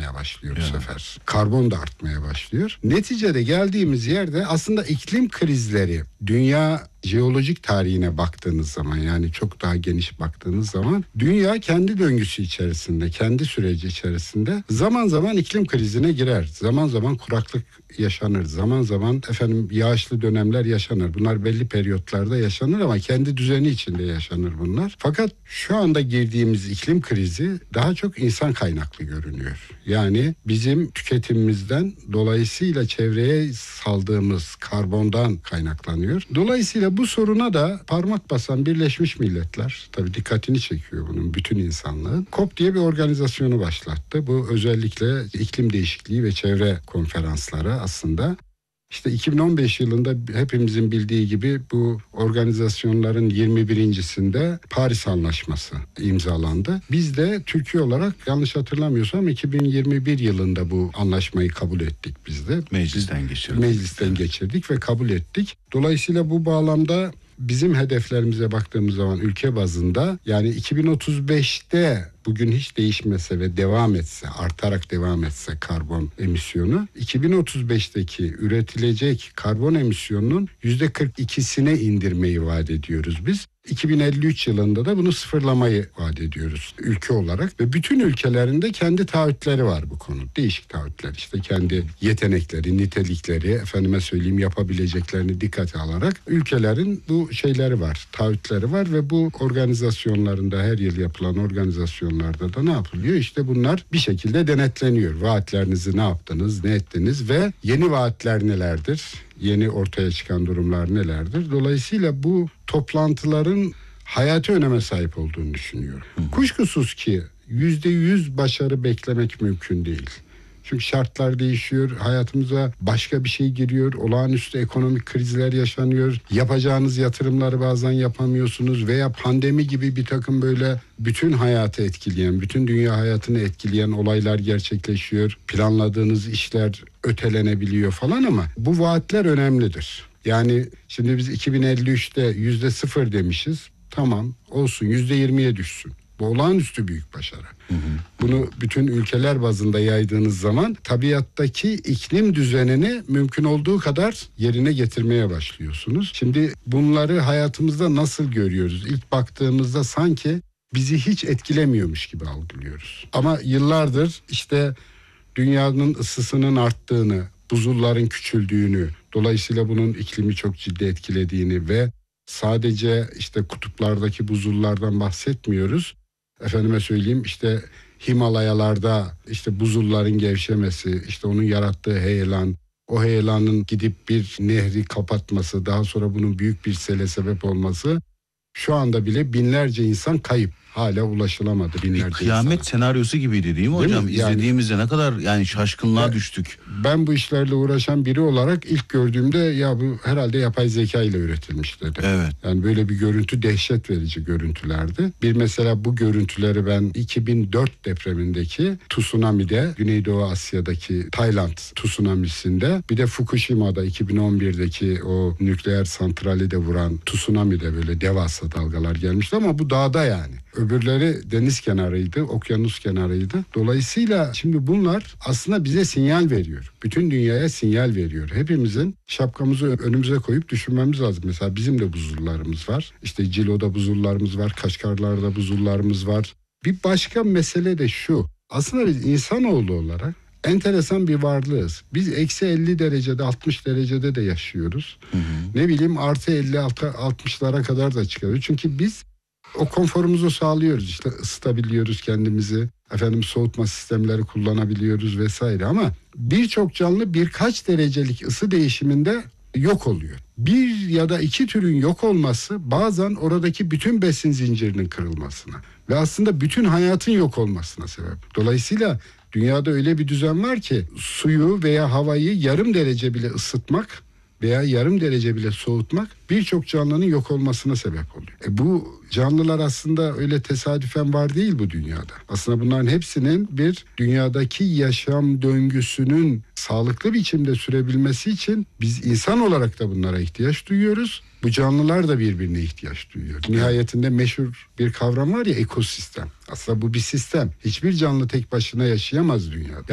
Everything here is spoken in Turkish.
artmaya başlıyor bu sefer. Karbon da artmaya başlıyor. Neticede geldiğimiz yerde aslında iklim krizleri, dünya jeolojik tarihine baktığınız zaman, yani çok daha geniş baktığınız zaman, dünya kendi döngüsü içerisinde, kendi süreci içerisinde zaman zaman iklim krizine girer. Zaman zaman kuraklık yaşanır. Zaman zaman yağışlı dönemler yaşanır. Bunlar belli periyotlarda yaşanır ama kendi düzeni içinde yaşanır bunlar. Fakat şu anda girdiğimiz iklim krizi daha çok insan kaynaklı görünüyor. Yani bizim tüketimimizden, dolayısıyla çevreye saldığımız karbondan kaynaklanıyor. Dolayısıyla bu soruna da parmak basan Birleşmiş Milletler, tabii dikkatini çekiyor bunun bütün insanlığın, COP diye bir organizasyonu başlattı. Bu özellikle iklim değişikliği ve çevre konferansları aslında. İşte 2015 yılında hepimizin bildiği gibi bu organizasyonların 21.sinde Paris Anlaşması imzalandı. Biz de Türkiye olarak, yanlış hatırlamıyorsam 2021 yılında bu anlaşmayı kabul ettik biz de. Meclisten geçirdik ve kabul ettik. Dolayısıyla bu bağlamda bizim hedeflerimize baktığımız zaman ülke bazında, yani 2035'te bugün hiç değişmese ve devam etse, artarak devam etse karbon emisyonu, 2035'teki üretilecek karbon emisyonunun %42'sine indirmeyi vaat ediyoruz biz. 2053 yılında da bunu sıfırlamayı vaat ediyoruz ülke olarak ve bütün ülkelerin de kendi taahhütleri var bu konu. Değişik taahhütler, işte kendi yetenekleri, nitelikleri, yapabileceklerini dikkate alarak ülkelerin bu şeyleri var, taahhütleri var ve bu organizasyonlarında, her yıl yapılan organizasyonlarda da ne yapılıyor? İşte bunlar bir şekilde denetleniyor. Vaatlerinizi ne yaptınız, ne ettiniz ve yeni vaatler nelerdir? Yeni ortaya çıkan durumlar nelerdir? Dolayısıyla bu toplantıların hayati öneme sahip olduğunu düşünüyorum. Kuşkusuz ki %100 başarı beklemek mümkün değil. Çünkü şartlar değişiyor, hayatımıza başka bir şey giriyor, olağanüstü ekonomik krizler yaşanıyor, yapacağınız yatırımları bazen yapamıyorsunuz veya pandemi gibi bir takım böyle bütün hayatı etkileyen, bütün dünya hayatını etkileyen olaylar gerçekleşiyor. Planladığınız işler ötelenebiliyor falan ama bu vaatler önemlidir. Yani şimdi biz 2053'te %0 demişiz, tamam olsun, %20'ye düşsün. Bu olağanüstü büyük başarı. Bunu bütün ülkeler bazında yaydığınız zaman tabiattaki iklim düzenini mümkün olduğu kadar yerine getirmeye başlıyorsunuz. Şimdi bunları hayatımızda nasıl görüyoruz? İlk baktığımızda sanki bizi hiç etkilemiyormuş gibi algılıyoruz. Ama yıllardır işte dünyanın ısısının arttığını, buzulların küçüldüğünü, dolayısıyla bunun iklimi çok ciddi etkilediğini ve sadece işte kutuplardaki buzullardan bahsetmiyoruz. İşte Himalayalarda işte buzulların gevşemesi, işte onun yarattığı heyelan, o heyelanın gidip bir nehri kapatması, daha sonra bunun büyük bir sele sebep olması, şu anda bile binlerce insan kayıp. Hala ulaşılamadı binlerce kıyamet insana. senaryosu gibiydi değil mi hocam? Değil mi? İzlediğimizde ne kadar yani şaşkınlığa düştük. Ben bu işlerle uğraşan biri olarak ilk gördüğümde ya bu herhalde yapay zeka ile üretilmiş dedim. Evet. Yani böyle bir görüntü dehşet verici görüntülerdi. Bir mesela bu görüntüleri ben 2004 depremindeki tsunami'de, Güneydoğu Asya'daki Tayland tsunamisinde, bir de Fukushima'da 2011'deki o nükleer santrali de vuran tsunami'de böyle devasa dalgalar gelmişti ama bu dağda yani. Öbürleri deniz kenarıydı, okyanus kenarıydı. Dolayısıyla şimdi bunlar aslında bize sinyal veriyor. Bütün dünyaya sinyal veriyor. Hepimizin şapkamızı önümüze koyup düşünmemiz lazım. Mesela bizim de buzullarımız var. İşte Cilo'da buzullarımız var, Kaşgarlar'da buzullarımız var. Bir başka mesele de şu. Aslında biz insanoğlu olarak enteresan bir varlığız. Biz eksi 50 derecede, 60 derecede de yaşıyoruz. Ne bileyim artı 50, 60'lara kadar da çıkıyoruz. Çünkü biz o konforumuzu sağlıyoruz, işte ısıtabiliyoruz kendimizi, soğutma sistemleri kullanabiliyoruz vesaire ama birçok canlı birkaç derecelik ısı değişiminde yok oluyor. Bir ya da iki türün yok olması bazen oradaki bütün besin zincirinin kırılmasına ve aslında bütün hayatın yok olmasına sebep. Dolayısıyla dünyada öyle bir düzen var ki suyu veya havayı yarım derece bile ısıtmak veya yarım derece bile soğutmak birçok canlının yok olmasına sebep oluyor. Bu canlılar aslında öyle tesadüfen var değil bu dünyada. Aslında bunların hepsinin bir dünyadaki yaşam döngüsünün sağlıklı biçimde sürebilmesi için biz insan olarak da bunlara ihtiyaç duyuyoruz. Bu canlılar da birbirine ihtiyaç duyuyor. Nihayetinde meşhur bir kavram var ya, ekosistem. Aslında bu bir sistem. Hiçbir canlı tek başına yaşayamaz dünyada.